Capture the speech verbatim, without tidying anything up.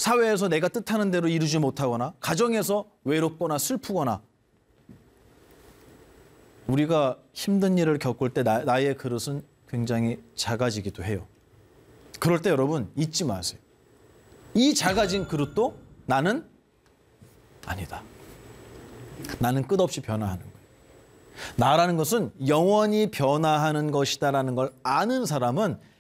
사회에서 내가 뜻하는 대로 이루지 못하거나 가정에서 외롭거나 슬프거나 우리가 힘든 일을 겪을 때 나, 나의 그릇은 굉장히 작아지기도 해요. 그럴 때 여러분 잊지 마세요. 이 작아진 그릇도 나는 아니다. 나는 끝없이 변화하는 거예요. 나라는 것은 영원히 변화하는 것이다라는 걸 아는 사람은